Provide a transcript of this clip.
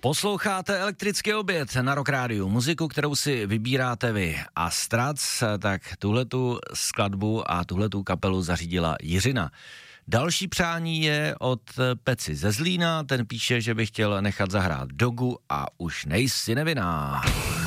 Posloucháte Elektrický oběd na Rock Rádiu, muziku, kterou si vybíráte vy. A Strac, tak tuhletu skladbu a tuhletu kapelu zařídila Jiřina. Další přání je od Peci ze Zlína, ten píše, že by chtěl nechat zahrát Dogu a Už nejsi nevinná.